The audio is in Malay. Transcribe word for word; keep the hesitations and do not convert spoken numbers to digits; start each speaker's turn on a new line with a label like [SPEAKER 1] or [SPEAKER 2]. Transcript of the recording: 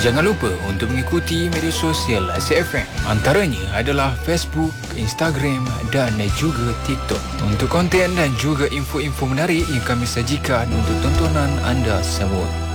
[SPEAKER 1] Jangan lupa untuk mengikuti media sosial Aziz F M. Antaranya adalah Facebook, Instagram dan juga TikTok. Untuk konten dan juga info-info menarik yang kami sajikan untuk tontonan anda semua.